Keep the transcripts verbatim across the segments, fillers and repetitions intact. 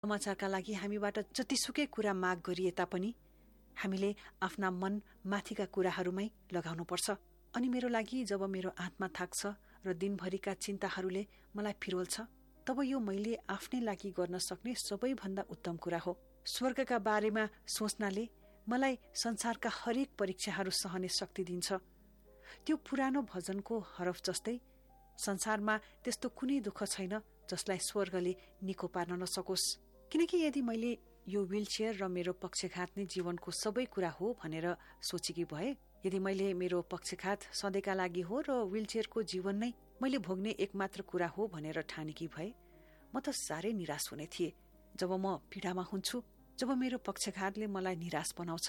समाचारका लागि हामीबाट जतिसुकै कुरा माग गरिए तापनि हामीले आफ्ना मन माथिका कुराहरूमै लगाउनुपर्छ। अनि मेरो लागि जब मेरो आत्मा थाक्छ र दिनभरिका चिन्ताहरूले मलाई फिरोल्छ, तब यो मैले आफ्नै लागि गर्न सक्ने सबैभन्दा उत्तम कुरा हो। स्वर्गका बारेमा सोच्नाले मलाई संसारका हरेक परीक्षाहरू सहने शक्ति दिन्छ। त्यो पुरानो भजनको हरफ जस्तै संसारमा त्यस्तो कुनै दुःख छैन जसलाई स्वर्गले निको पार्न नसकोस्। किनकि यदि मैले यो व्हीलचेयर र मेरो पक्षघात नै जीवनको सबै कुरा हो भनेर सोचेकी भए, यदि मैले मेरो पक्षघात सधैँका लागि हो र व्हीलचेयरको जीवन नै मैले भोग्ने एकमात्र कुरा हो भनेर ठानेकी भए, म त साह्रै निराश हुने थिए। जब म पीडामा हुन्छु, जब मेरो पक्षघातले मलाई निराश बनाउँछ,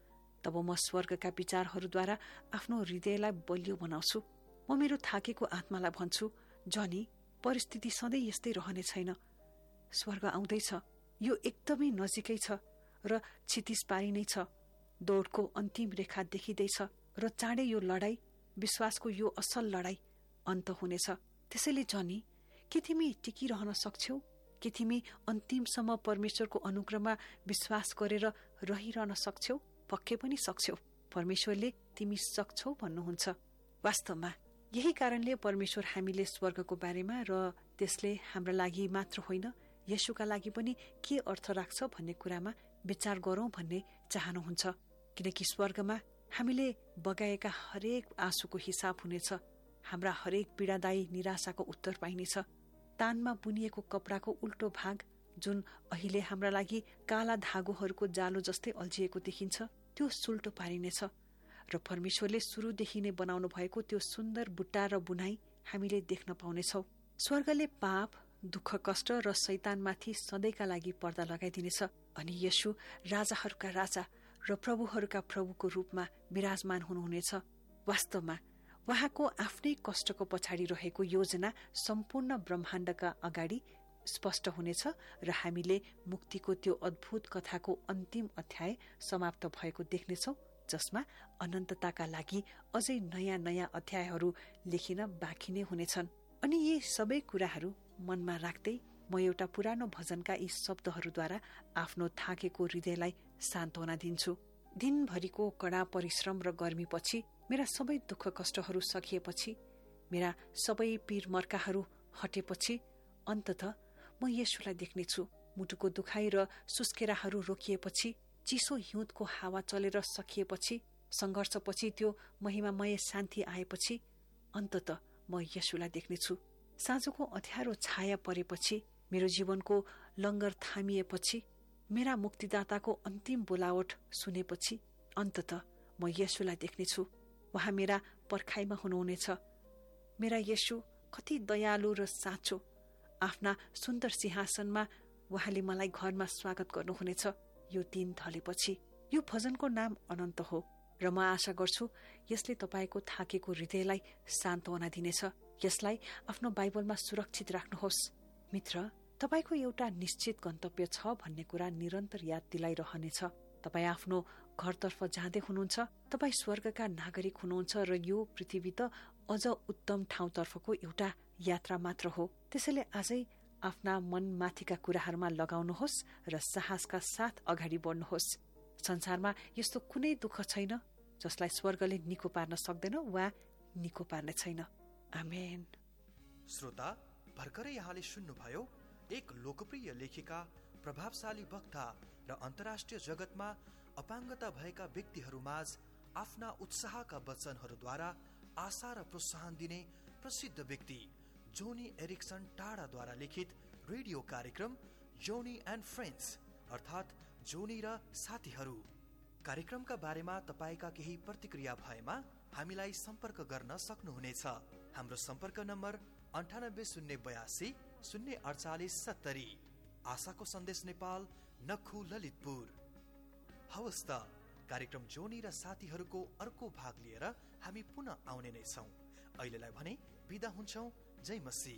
तब म स्वर्गका विचारहरूद्वारा आफ्नो हृदयलाई बलियो बनाउँछु। म मेरो थाकेको आत्मालाई भन्छु, जनी, परिस्थिति सधैँ यस्तै रहने छैन। स्वर्ग आउँदैछ, यो एकदमै नजिकै छ र क्षितिज पारी नै छ। दौडको अन्तिम रेखा देखिँदैछ र चाँडै यो लडाई, विश्वासको यो असल लडाई अन्त हुनेछ। त्यसैले जनी, के तिमी टिकिरहन सक्छौ? के तिमी अन्तिमसम्म परमेश्वरको अनुग्रहमा विश्वास गरेर रहिरहन सक्छौ? पक्कै पनि सक्छौ। परमेश्वरले तिमी सक्छौ भन्नुहुन्छ। वास्तवमा यही कारणले परमेश्वर हामीले स्वर्गको बारेमा र त्यसले हाम्रा लागि मात्र होइन, येशूका लागि पनि के अर्थ राख्छ भन्ने कुरामा विचार गरौं भन्ने चाहनुहुन्छ। किनकि स्वर्गमा हामीले बगाएका हरेक आँसुको हिसाब हुनेछ। हाम्रा हरेक पीडादायी निराशाको उत्तर पाइनेछ। तानमा बुनिएको कपडाको उल्टो भाग, जुन अहिले हाम्रा लागि काला धागोहरूको जालो जस्तै अल्झिएको देखिन्छ, त्यो सुल्टो पारिनेछ र परमेश्वरले सुरुदेखि नै बनाउनु भएको त्यो सुन्दर बुट्टा र बुनाई हामीले देख्न पाउनेछौ। स्वर्गले पाप, दुःख, कष्ट र शैतानमाथि सधैँका लागि पर्दा लगाइदिनेछ अनि येशू राजाहरूका राजा र प्रभुहरूका प्रभुको रूपमा विराजमान हुनुहुनेछ। वास्तवमा उहाँको आफ्नै कष्टको पछाडि रहेको योजना सम्पूर्ण ब्रह्माण्डका अगाडि स्पष्ट हुनेछ र हामीले मुक्तिको त्यो अद्भुत कथाको अन्तिम अध्याय समाप्त भएको देख्नेछौ, जसमा अनन्तताका लागि अझै नयाँ नयाँ अध्यायहरू लेखिन बाँकी नै हुनेछन्। अनि यी सबै कुराहरू मनमा राख्दै म एउटा पुरानो भजनका यी शब्दहरूद्वारा आफ्नो थाकेको हृदयलाई सान्त्वना दिन्छु। दिनभरिको कडा परिश्रम र गर्मीपछि, मेरा सबै दुःख कष्टहरू सकिएपछि, मेरा सबै पीर मर्काहरू हटेपछि, अन्तत म येशूलाई देख्नेछु। मुटुको दुखाइ र सुस्केराहरू रोकिएपछि, चिसो हिउँदको हावा चलेर सकिएपछि, संघर्षपछि त्यो महिमामय शान्ति आएपछि, अन्तत म येशूलाई देख्नेछु। साँझको अँध्यारो छाया परेपछि, मेरो जीवनको लङ्गर थामिएपछि, मेरा मुक्तिदाताको अन्तिम बोलावट सुनेपछि, अन्तत म येशूलाई देख्नेछु। उहाँ मेरा पर्खाइमा हुनुहुनेछ। मेरा येशू कति दयालु र साँचो। आफ्ना सुन्दर सिंहासनमा उहाँले मलाई घरमा स्वागत गर्नुहुनेछ यो दिन ढलेपछि। यो भजनको नाम अनन्त हो र म आशा गर्छु यसले तपाईँको थाकेको हृदयलाई सान्त्वना दिनेछ। यसलाई आफ्नो बाइबलमा सुरक्षित राख्नुहोस्। मित्र, तपाईँको एउटा निश्चित गन्तव्य छ भन्ने कुरा निरन्तर याद दिलाइरहनेछ। तपाईँ आफ्नो घरतर्फ जाँदै हुनुहुन्छ। तपाईँ स्वर्गका नागरिक हुनुहुन्छ र यो पृथ्वी त अझ उत्तम ठाउँतर्फको एउटा यात्रा मात्र हो। त्यसैले आजै आफ्ना मन माथिका कुराहरूमा लगाउनुहोस् र साहसका साथ अगाडि बढ्नुहोस्। संसारमा यस्तो कुनै दुःख छैन जसलाई स्वर्गले निको पार्न सक्दैन वा निको पार्ने छैन। आमेन। श्रोता, भर्खरै यहाँले सुन्नुभयो एक लोकप्रिय लेखिका, प्रभावशाली वक्ता र अन्तर्राष्ट्रिय जगतमा अपाङ्गता भएका व्यक्तिहरूमाझ आफ्ना उत्साहका वचनहरूद्वारा आशा र प्रोत्साहन दिने प्रसिद्ध व्यक्ति जोनी एरिक्सन टाढाद्वारा लिखित रेडियो कार्यक्रम जोनी एन्ड फ्रेन्ड्स अर्थात् जोनी र साथीहरू। कार्यक्रमका बारेमा तपाईँका केही प्रतिक्रिया भएमा हामीलाई सम्पर्क गर्न सक्नुहुनेछ। हाम्रो सम्पर्क नम्बर अन्ठानब्बे शून्य बयासी शून्य अडचालिस सत्तरी। आशाको सन्देश नेपाल, नखु, ललितपुर। हवस् त, कार्यक्रम जोनी र साथीहरूको अर्को भाग लिएर हामी पुनः आउने नै छौं। अहिलेलाई भने बिदा हुन्छौं। जय मसीह।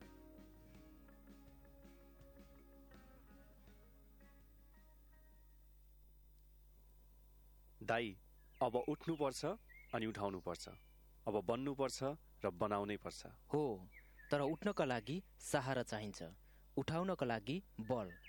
दाई, अब उठ्नुपर्छ अनि उठाउनुपर्छ। अब बन्नुपर्छ र बनाउनै पर्छ। हो, तर उठ्नका लागि सहारा चाहिन्छ, उठाउनका लागि बल।